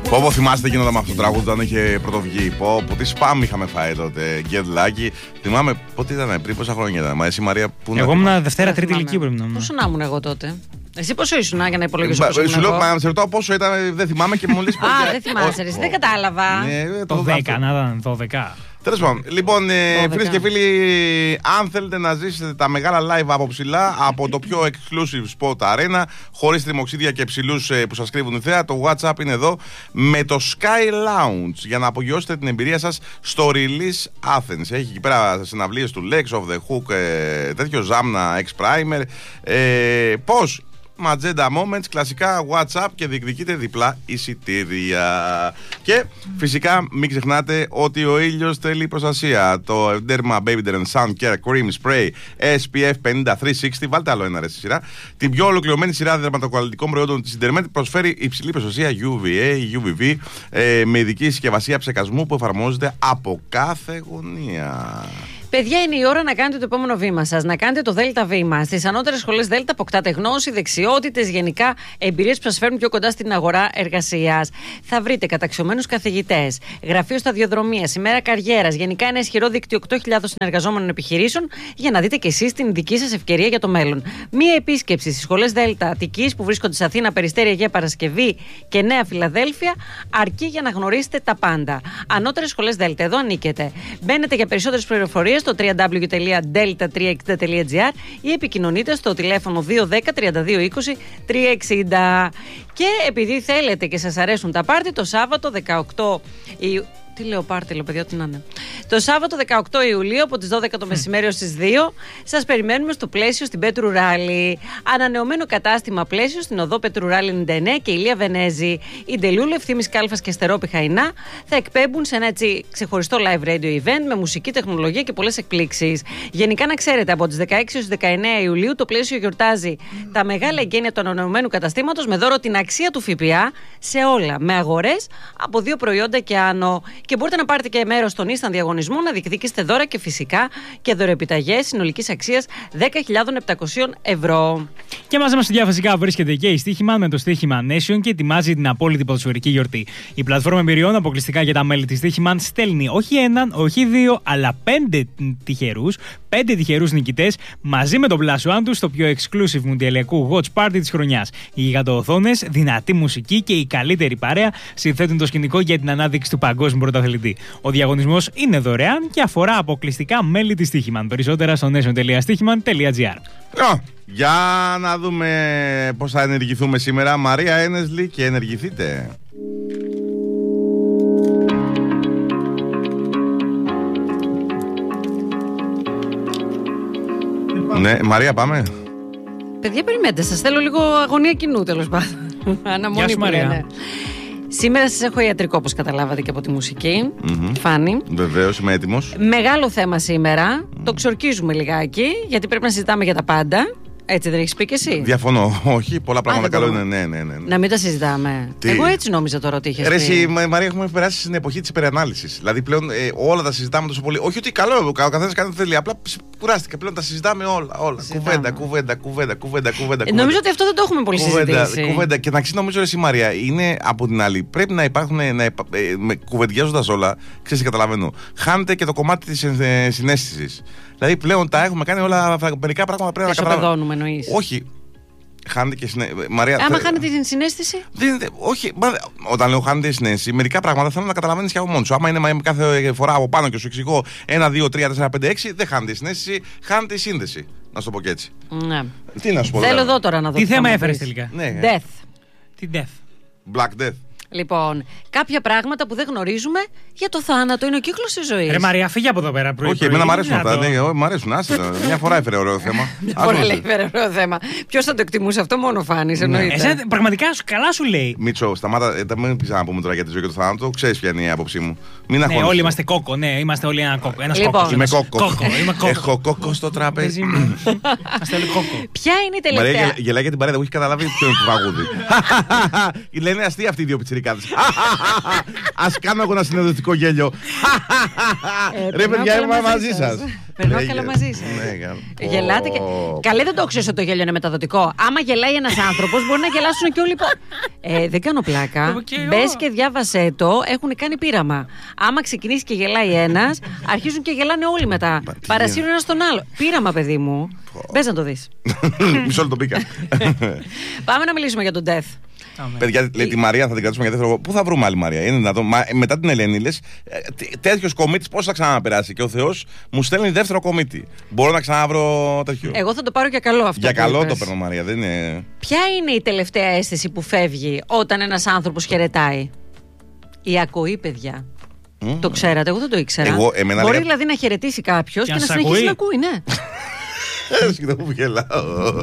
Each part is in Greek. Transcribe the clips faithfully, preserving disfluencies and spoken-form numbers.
Πω, θυμάστε εκείνο με αυτό το τραγούδι όταν είχε πρωτοβγεί. Πω, πω, τι σπάμ είχαμε φάει τότε. Γκέντλάκι. Θυμάμαι πότε ήταν, πριν πόσα χρόνια ήταν. Μα εσύ, Μαρία, πού να. Εγώ ήμουν Δευτέρα, Τρίτη ηλικία πρέπει να ήμουν. Πόσο να ήμουν εγώ τότε. Εσύ πόσο ήσουν για να υπολογίσω πόσο ήμουν. Σου λέω, μα σε ρωτάω πόσο ήταν, δεν θυμάμαι και μόλις. Α, δεν θυμάσαι, εσύ δεν κατάλαβα. Το δέκα, να ήταν δώδεκα. Τέλος πάντων, λοιπόν, φίλες και φίλοι, αν θέλετε να ζήσετε τα μεγάλα live από ψηλά, από το πιο exclusive spot arena, χωρίς τριμοξίδια και ψηλούς που σας κρύβουν η θέα, το WhatsApp είναι εδώ με το Sky Lounge για να απογειώσετε την εμπειρία σας στο Release Athens. Έχει εκεί πέρα συναυλίες του Lex, of the Hook, τέτοιο Zamna, X-Primer. Ε, πώς? Magenta Moments, κλασικά WhatsApp και διεκδικείτε διπλά εισιτήρια. Και φυσικά μην ξεχνάτε ότι ο ήλιος θέλει προστασία. Το Derma Baby Derm Sun Care Cream Spray ες πι εφ πενήντα τριακόσια εξήντα, βάλτε άλλο ένα ρε στη σειρά. Την πιο ολοκληρωμένη σειρά δερματοκαλλιτικών προϊόντων της Internet προσφέρει υψηλή προστασία γιου βι έι, γιου βι βι ε, με ειδική συσκευασία ψεκασμού που εφαρμόζεται από κάθε γωνία. Παιδιά, είναι η ώρα να κάνετε το επόμενο βήμα σας, να κάνετε το ΔΕΛΤΑ βήμα. Στις ανώτερες σχολές ΔΕΛΤΑ αποκτάτε γνώση, δεξιότητες, γενικά εμπειρίες που σας φέρνουν πιο κοντά στην αγορά εργασίας. Θα βρείτε καταξιωμένους καθηγητές, γραφείο σταδιοδρομίας, ημέρα καριέρας, γενικά ένα ισχυρό δίκτυο οκτώ χιλιάδων συνεργαζόμενων επιχειρήσεων για να δείτε και εσείς την δική σας ευκαιρία για το μέλλον. Μία επίσκεψη στις σχολές ΔΕΛΤΑ Αττικής που βρίσκονται σε Αθήνα, Περιστέρη, Αγία Παρασκευή και Νέα Φιλαδέλφια αρκεί για να γνωρίσετε τα πάντα. Ανώτερες σχολές ΔΕΛΤΑ, εδώ ανήκετε. Μπαίνετε για περισσότερες πληροφορίες στο double-u double-u double-u τελεία delta τριακόσια εξήντα τελεία gr ή επικοινωνείτε στο τηλέφωνο δύο ένα μηδέν τριάντα δύο είκοσι τριακόσια εξήντα. Και επειδή θέλετε και σας αρέσουν τα πάρτι, το Σάββατο δεκαοκτώ Ιουλίου. Τι λέω πάρτι, λέω παιδιά, ό,τι να είναι. Το Σάββατο δεκαοκτώ Ιουλίου από τις δώδεκα το μεσημέρι ως τις δύο σας περιμένουμε στο Πλαίσιο στην Πέτρου Ράλι. Ανανεωμένο κατάστημα Πλαίσιο στην οδό Πέτρου Ράλι ενενήντα εννέα και Ηλία Βενέζη. Η Ντελούλου, Ευθύμης Κάλφας και Στερόπη Χαϊνά θα εκπέμπουν σε ένα έτσι ξεχωριστό live radio event με μουσική, τεχνολογία και πολλές εκπλήξεις. Γενικά να ξέρετε, από τις δεκαέξι έως δεκαεννέα Ιουλίου το Πλαίσιο γιορτάζει τα μεγάλα εγγένεια του ανανεωμένου καταστήματος με δώρο την αξία του ΦΠΑ σε όλα, με αγορές από δύο προϊόντα και άνω. Και μπορείτε να πάρετε και μέρος στον ίσταν διαγωνισμό, να διεκδικήσετε δώρα και φυσικά και δωροεπιταγές συνολικής αξίας δέκα χιλιάδες επτακόσια ευρώ. Και μαζί μας στο Διαφασικά βρίσκεται και η Στοίχημα με το Στοίχημα Nation και ετοιμάζει την απόλυτη ποδοσφαιρική γιορτή. Η πλατφόρμα εμπειριών αποκλειστικά για τα μέλη της Στοίχημα στέλνει όχι έναν, όχι δύο, αλλά πέντε τυχερούς, πέντε τυχερούς νικητές μαζί με τον Plus One τους στο πιο exclusive μουντιαλιακού watch party της χρονιάς. Οι γιγαντοοθόνες, δυνατή μουσική και η καλύτερη παρέα συνθέτουν το σκηνικό για την ανάδειξη του παγκόσμιου πρωταθλητή. Ο διαγωνισμός είναι δωρεάν και αφορά αποκλειστικά μέλη της Στοίχημαν. Περισσότερα στο nation τελεία στοίχημαν τελεία gr. Για να δούμε πώς θα ενεργηθούμε σήμερα. Μαρία Ένεσλη, και ενεργηθείτε. Ναι, Μαρία, πάμε. Παιδιά, περιμένετε, σας θέλω λίγο αγωνία κοινού, τέλος πάντων. Γεια σου, Μαρία. Ναι. Σήμερα σας έχω ιατρικό, όπως καταλάβατε και από τη μουσική. Mm-hmm. Φάνη. Βεβαίως, είμαι έτοιμος. Μεγάλο θέμα σήμερα. Mm. Το ξορκίζουμε λιγάκι, γιατί πρέπει να συζητάμε για τα πάντα. Έτσι δεν έχεις πει και εσύ? Διαφωνώ. Όχι, πολλά πράγματα Α, καλό είναι. Ναι, ναι, ναι, ναι. Να μην τα συζητάμε. Τι? Εγώ έτσι νόμιζα τώρα ότι είχες πει. Ρε εσύ, Μαρία, έχουμε περάσει στην εποχή της υπερανάλυσης. Δηλαδή πλέον ε, όλα τα συζητάμε τόσο πολύ. Όχι ότι καλό, ο καθένας κάνει ό,τι θέλει. Απλά κουράστηκα. Πλέον τα συζητάμε όλα. όλα. Κουβέντα, κουβέντα, κουβέντα, κουβέντα, κουβέντα. Ε, νομίζω ότι αυτό δεν το έχουμε πολύ κουβέντα, συζητήσει. Κουβέντα. Και να ξέρω, νομίζω, ρε εσύ, Μαρία, είναι από την άλλη. Πρέπει να υπάρχουν, να υπα... ε, με, κουβεντιάζοντας όλα, ξέρεις, καταλαβαίνω. Χάνεται και το κομμάτι της ε, συναίσθησης. Δηλαδή πλέον τα έχουμε κάνει όλα. Μερικά πράγματα πρέπει να καταλαβαίνουμε. Εννοείς. Όχι. Χάνεται και συναίσθηση. Μαρία, άμα θε... χάνεται την συναίσθηση. Δεν, όχι. Μα, όταν λέω χάνεται η συναίσθηση, μερικά πράγματα θέλω να καταλαβαίνεις και από μόνος σου. Άμα είναι κάθε φορά από πάνω και σου εξηγώ ένα, δύο, τρία, τέσσερα, πέντε, έξι, δεν χάνεται η συναίσθηση, χάνεται η σύνδεση. Να σου το πω και έτσι. Ναι. Τι να σου πω. Θέλω εδώ τώρα να δω. Τι θέμα έφερες τελικά? Ναι. Death. Τι death? Black Death. Λοιπόν, κάποια πράγματα που δεν γνωρίζουμε για το θάνατο. Είναι ο κύκλος της ζωής. Ρε Μαρία, φύγε από εδώ πέρα. Όχι, εμένα μου αρέσουν αυτά. Ναι, μ' αρέσουν. Άσε, μια φορά έφερε ωραίο θέμα. Μια φορά λέει έφερε ωραίο θέμα. Ποιος θα το εκτιμούσε αυτό? Μόνο Φάνης, εννοείται. Εσένα, πραγματικά καλά σου λέει. Μίτσο, σταμάτα. Μην πει να πούμε τώρα για τη ζωή και το θάνατο. Ξέρεις ποια είναι η άποψη μου. Μην αγχώνεσαι. Ναι, όλοι είμαστε κόκο. Ναι, είμαστε όλοι ένα κόκο. Ένας λοιπόν, κόκκος. Είμαι κόκο. Έχω κόκο στο τραπέζι. Είμαστε όλοι κόκο. Ποια είναι η τελευταία? Μαρία γελάει για την παρέα, δεν έχει καταλάβει ποιο είναι το τραγούδι. Λένε αστεία αυτή οι δύο πιτσιρίκες. γέλει κάθε. Ας κάνω εγώ ένα συνοδευτικό γέλιο. Ρε παιδιά, είμαι μαζί σας. Περνάω καλά μαζί σας. Γελάτε και. Καλέ, δεν το ξέρεις ότι το γέλιο είναι μεταδοτικό. Άμα γελάει ένας άνθρωπος, μπορεί να γελάσουν και όλοι. Ε, δεν κάνω πλάκα. Μπες και διάβασέ το, έχουν κάνει πείραμα. Άμα ξεκινήσει και γελάει ένας, αρχίζουν και γελάνε όλοι μετά. Παρασύρουν ένα στον άλλο. Πείραμα, παιδί μου. Μπες να το δεις. Μισό λεπτό μπήκα. Πάμε να μιλήσουμε για τον Death. Παιδιά, λέει τη Μαρία, θα την κρατήσουμε για δεύτερο. Πού θα βρούμε άλλη Μαρία? Είναι δυνατόν? Μετά την Ελένη, λες, τέτοιο κομίτη πώς θα ξαναπεράσει? Και ο Θεός μου στέλνει δεύτερο κομίτη. Μπορώ να ξαναβρω τέτοιο? Εγώ θα το πάρω για καλό αυτό. Για καλό το παίρνω, Μαρία. Δεν είναι... Ποια είναι η τελευταία αίσθηση που φεύγει όταν ένας άνθρωπος χαιρετάει? Η ακοή, παιδιά. Mm. Το ξέρατε, εγώ δεν το ήξερα. Εγώ, εμένα Μπορεί λέει... δηλαδή να χαιρετήσει κάποιος και, και να συνεχίσει να ακούει, ναι. Συγγνώμη που γελάω.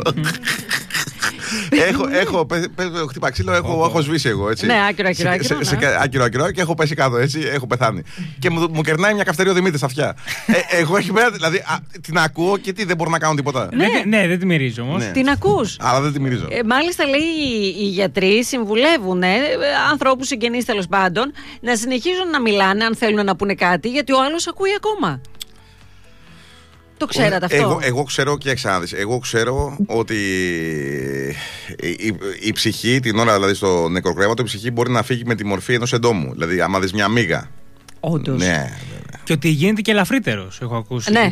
έχω, έχω, χτύπα ξύλο, έχω, έχω σβήσει εγώ, έτσι. Ναι, άκυρο, άκυρο, άκυρο, σε, ναι. άκυρο, άκυρο και έχω πέσει κάτω, έτσι, έχω πεθάνει. Και μου, μου κερνάει μια καυτερή Δημήτρη στα αυτιά. ε, εγώ έχει μέρα, δηλαδή, α, την ακούω και τι, δεν μπορώ να κάνω τίποτα. Ναι, ναι, ναι δεν τη μυρίζω όμως. Ναι. Την ακούς. Αλλά δεν τη μυρίζω. Ε, μάλιστα, λέει, οι, οι γιατροί συμβουλεύουν ε, ανθρώπους συγγενείς τέλος πάντων να συνεχίζουν να μιλάνε αν θέλουν να πούνε κάτι, γιατί ο άλλος ακούει ακόμα. Το ξέρατε αυτό? Εγώ, εγώ ξέρω και εξάδεις. Εγώ ξέρω ότι η, η, η ψυχή, την ώρα δηλαδή στο νεκροκρέματο, η ψυχή μπορεί να φύγει με τη μορφή ενός εντόμου. Δηλαδή, άμα δεις μια μύγα. Όντως. Ναι. Και ότι γίνεται και ελαφρύτερος, έχω ακούσει. Ναι.